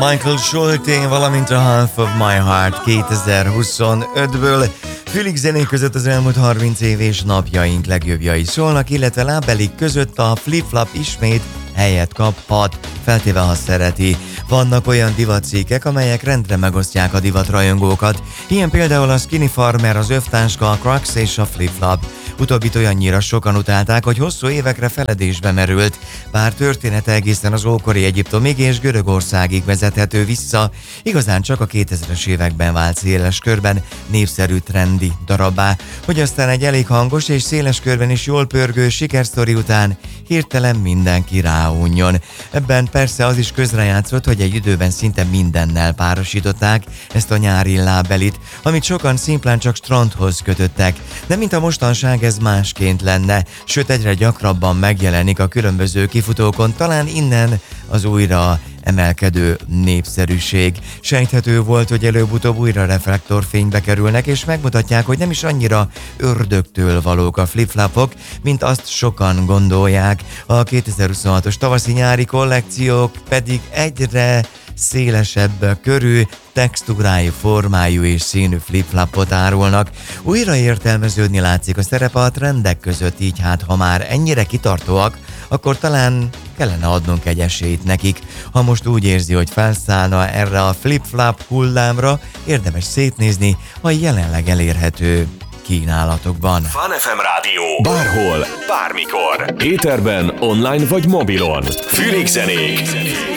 Michael Schulte, valamint a Half of My Heart 2025-ből. Fülig zenék között az elmúlt 30 év és napjaink legjobbjai szólnak, illetve lábelik között a flip-flop ismét helyet kaphat, feltéve ha szereti. Vannak olyan divatcikkek, amelyek rendre megosztják a divatrajongókat. Ilyen például a Skinny Farmer, az övtáska, a Crocs és a flip-flop. Utóbbit olyannyira sokan utálták, hogy hosszú évekre feledésbe merült, bár története egészen az ókori Egyiptomig és Görögországig vezethető vissza, igazán csak a 2000-es években vált széles körben népszerű trendi darabbá, hogy aztán egy elég hangos és széles körben is jól pörgő sikersztori után hirtelen mindenki ráunjon. Ebben persze az is közrejátszott, hogy egy időben szinte mindennel párosították ezt a nyári lábelit, amit sokan szimplán csak strandhoz kötöttek, de mint a mostanság ez másként lenne, sőt egyre gyakrabban megjelenik a különböző kifutókon, talán innen az újra emelkedő népszerűség. Sejthető volt, hogy előbb-utóbb újra reflektorfénybe kerülnek, és megmutatják, hogy nem is annyira ördögtől valók a flip-flopok, mint azt sokan gondolják. A 2026-os tavaszi-nyári kollekciók pedig egyre szélesebb körű, textúrájú, formájú és színű flip-flopot árulnak. Újra értelmeződni látszik a szerepe a trendek között, így hát ha már ennyire kitartóak, akkor talán kellene adnunk egy esélyt nekik. Ha most úgy érzi, hogy felszállna erre a flip-flop hullámra, érdemes szétnézni a jelenleg elérhető kínálatokban. Fun FM Rádió. Bárhol, bármikor. Éterben, online vagy mobilon. Fülig zenék.